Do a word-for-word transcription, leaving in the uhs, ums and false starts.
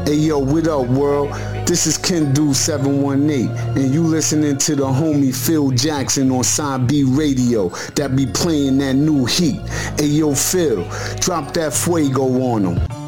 Hey yo, what up world? This is Ken Do seven one eight, and you listening to the homie Phil Jackson on Side B Radio that be playing that new heat. Hey yo Phil, drop that fuego on them.